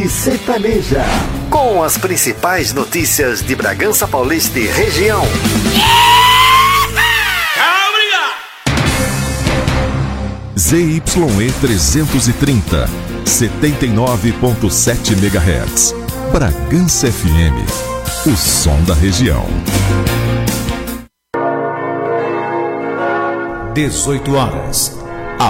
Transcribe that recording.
e sertaneja, com as principais notícias de Bragança Paulista e região. ZYE 330, 79.7 MHz. Bragança FM, o som da região. 18 horas